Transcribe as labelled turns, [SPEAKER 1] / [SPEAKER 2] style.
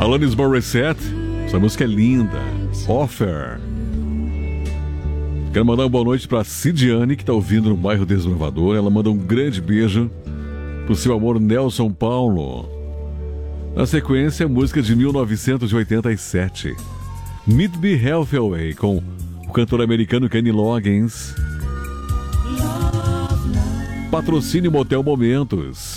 [SPEAKER 1] Alanis Morissette, essa música é linda. Offer. Quero mandar uma boa noite pra Cidiane, que tá ouvindo no bairro Desbravador. Ela manda um grande beijo pro seu amor Nelson Paulo. Na sequência, música de 1987, Meet Me Halfway, com o cantor americano Kenny Loggins. Patrocínio Motel Momentos.